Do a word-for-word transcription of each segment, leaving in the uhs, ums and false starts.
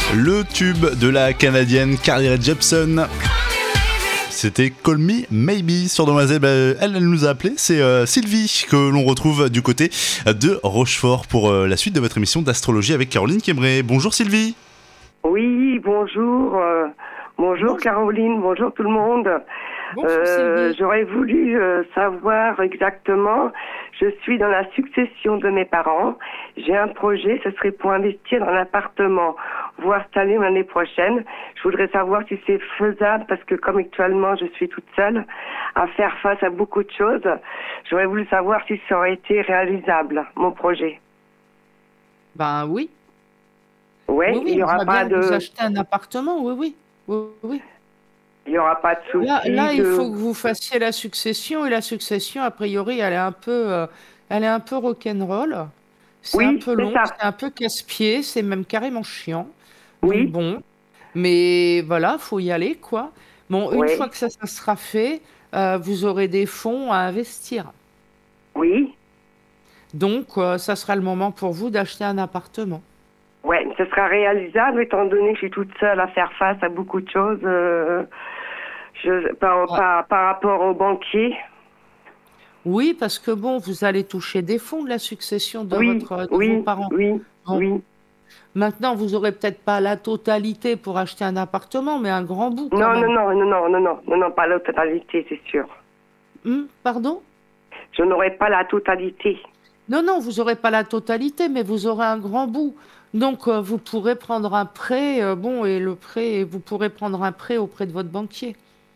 Le tube de la Canadienne Carly Rae Jepsen. C'était Call Me Maybe sur Demoiselle. Bah, elle, elle nous a appelé. C'est euh, Sylvie que l'on retrouve du côté de Rochefort pour euh, la suite de votre émission d'astrologie avec Caroline Quémeret. Bonjour Sylvie. Oui, bonjour. Euh, bonjour Bonjour. Caroline, bonjour tout le monde. Bonjour Euh, Sylvie. j'aurais voulu euh, savoir exactement, je suis dans la succession de mes parents, j'ai un projet, ce serait pour investir dans un appartement, vous installer l'année prochaine. Je voudrais savoir si c'est faisable, parce que comme actuellement je suis toute seule à faire face à beaucoup de choses, j'aurais voulu savoir si ça aurait été réalisable, mon projet. Ben oui. Ouais, Oui, oui, il y on aura va pas bien vous de, acheter un appartement, oui, oui. Oui, oui. il y aura pas de souci. Là, là, il de... faut que vous fassiez la succession, et la succession, a priori, elle est un peu, euh, elle est un peu rock'n'roll. C'est un Oui, peu c'est long, ça. c'est un peu casse-pied, c'est même carrément chiant. Donc Oui, bon, mais voilà, faut y aller, quoi. Bon, une fois ouais, que ça, ça sera fait, euh, vous aurez des fonds à investir. oui. Donc, euh, ça sera le moment pour vous d'acheter un appartement. Ouais, ce sera réalisable étant donné que je suis toute seule à faire face à beaucoup de choses euh, je, par, Ah, par, par rapport aux banquiers. oui, parce que bon, vous allez toucher des fonds de la succession de Oui, votre, de vos oui, parents. oui, Bon, oui. maintenant, vous aurez peut-être pas la totalité pour acheter un appartement, mais un grand bout quand Non, non, même. non, non, non, non, non, non, non, pas la totalité, c'est sûr. Hmm, pardon? Je n'aurai pas la totalité. Non, non, vous aurez pas la totalité, mais vous aurez un grand bout. Donc, euh, vous pourrez prendre un prêt, euh, bon, et le prêt, vous pourrez prendre un prêt auprès de votre banquier.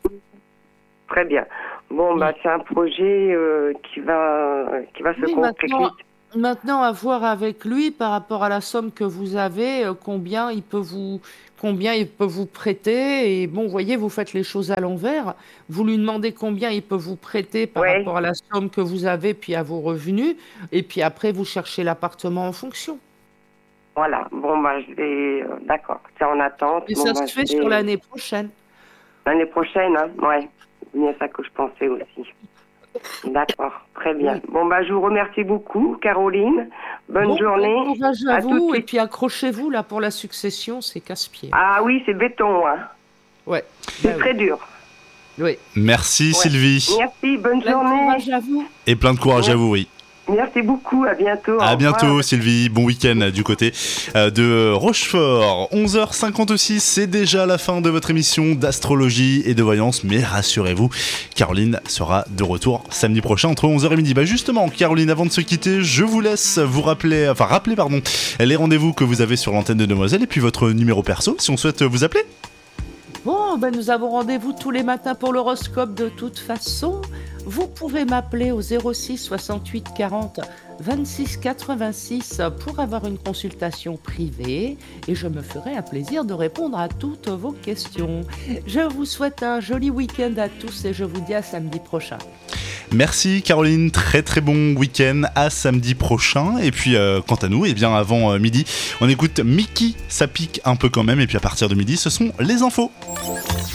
Très bien. Bon, Hmm. bah, c'est un projet euh, qui va, qui va se Oui, concrétiser. maintenant, maintenant, à voir avec lui par rapport à la somme que vous avez, euh, combien il peut vous, combien il peut vous prêter. Et bon, vous voyez, vous faites les choses à l'envers. Vous lui demandez combien il peut vous prêter par Ouais, rapport à la somme que vous avez, puis à vos revenus. Et puis après, vous cherchez l'appartement en fonction. voilà. Bon, bah, je vais, euh, d'accord. C'est en attente. Et Bon, ça bah, se fait je sur vais, l'année prochaine. l'année prochaine, hein. Ouais. C'est bien ça que je pensais aussi. D'accord, très bien. Oui. Bon, bah, je vous remercie beaucoup, Caroline. Bonne Bon, bon journée. courage à À tout de vous. Et suite. puis accrochez-vous là pour la succession, c'est casse-pied. Ah oui, c'est béton, hein. Ouais, C'est bah très oui. dur. Oui. Merci Ouais. Sylvie. Merci, bonne Plein de journée. courage à vous. Et plein de courage à Merci, vous, oui. merci beaucoup, à bientôt. À Au bientôt revoir. Sylvie, bon week-end du côté euh, de Rochefort. onze heures cinquante-six, c'est déjà la fin de votre émission d'astrologie et de voyance, mais rassurez-vous, Caroline sera de retour samedi prochain entre onze heures et midi. Bah justement, Caroline, avant de se quitter, je vous laisse vous rappeler, enfin rappeler pardon, les rendez-vous que vous avez sur l'antenne de Demoiselle et puis votre numéro perso si on souhaite vous appeler. Bon, ben nous avons rendez-vous tous les matins pour l'horoscope de toute façon. Vous pouvez m'appeler au zéro six soixante-huit quarante vingt-six quatre-vingt-six pour avoir une consultation privée et je me ferai un plaisir de répondre à toutes vos questions. Je vous souhaite un joli week-end à tous et je vous dis à samedi prochain. Merci Caroline, très très bon week-end, à samedi prochain. Et puis euh, quant à nous, eh bien avant euh, midi, on écoute Mickey, ça pique un peu quand même. Et puis à partir de midi, ce sont les infos.